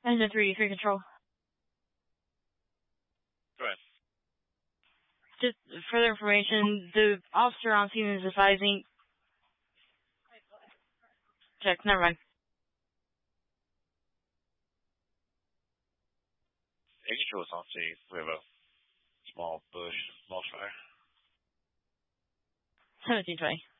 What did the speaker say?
Engine 3 control. Go ahead. Just further information, the officer on scene is advising... Check, never mind. Engine control is on scene. We have a small fire. 1720.